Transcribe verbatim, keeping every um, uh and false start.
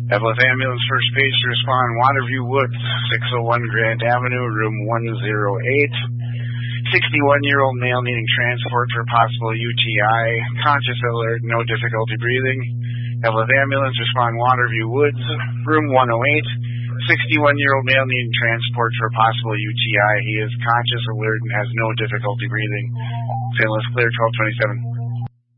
Evelyn Ambulance, first page to respond, Waterview Woods, six oh one Grant Avenue, room one oh eight. sixty-one-year-old male needing transport for possible U T I, conscious alert, no difficulty breathing. Evelyn Ambulance, respond, Waterview Woods, room one oh eight. sixty-one-year-old male needing transport for possible U T I. He is conscious, alert, and has no difficulty breathing. Saint Louis clear, twelve twenty-seven.